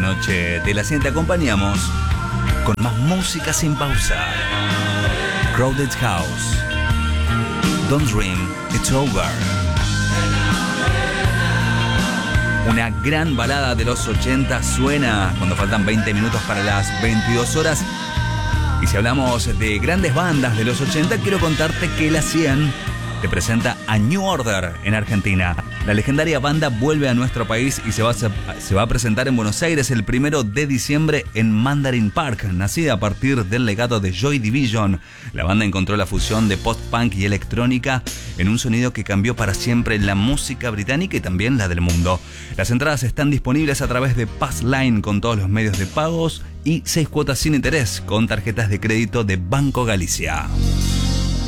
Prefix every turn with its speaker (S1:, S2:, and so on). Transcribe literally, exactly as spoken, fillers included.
S1: noche de la cien te acompañamos con más música sin pausa. Crowded House, Don't Dream It's Over. Una gran balada de los ochenta suena cuando faltan veinte minutos para las veintidós horas. Y si hablamos de grandes bandas de los ochenta, quiero contarte que la cien te presenta a New Order en Argentina. La legendaria banda vuelve a nuestro país y se va a, se va a presentar en Buenos Aires el primero de diciembre en Mandarin Park. Nacida a partir del legado de Joy Division, la banda encontró la fusión de post-punk y electrónica en un sonido que cambió para siempre la música británica y también la del mundo. Las entradas están disponibles a través de Passline con todos los medios de pagos y seis cuotas sin interés con tarjetas de crédito de Banco Galicia.